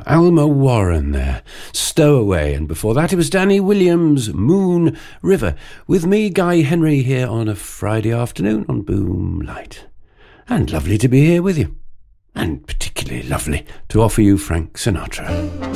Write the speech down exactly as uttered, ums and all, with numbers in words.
Alma Warren there, Stowaway, and before that it was Danny Williams, Moon River, with me, Guy Henry, here on a Friday afternoon on Boom Light. And lovely to be here with you, and particularly lovely to offer you Frank Sinatra.